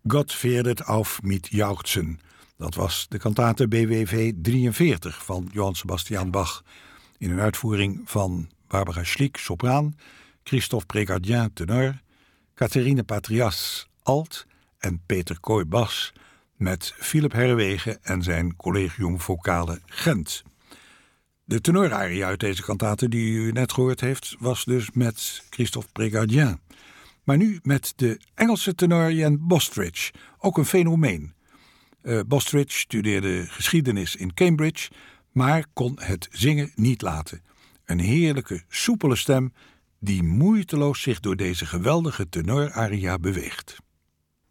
Gott werdet auf mit Jauchzen. Dat was de kantate BWV 43 van Johann Sebastian Bach. In een uitvoering van Barbara Schlick, sopraan, Christophe Prégardien, tenor, Catherine Patrias, alt en Peter Kooi, bas, met Philip Herrewegen en zijn Collegium Vocale Gent. De tenoraria uit deze kantate die u net gehoord heeft, was dus met Christophe Prégardien. Maar nu met de Engelse tenor Jan Bostridge, ook een fenomeen. Bostridge studeerde geschiedenis in Cambridge, maar kon het zingen niet laten. Een heerlijke, soepele stem die moeiteloos zich door deze geweldige tenoraria beweegt.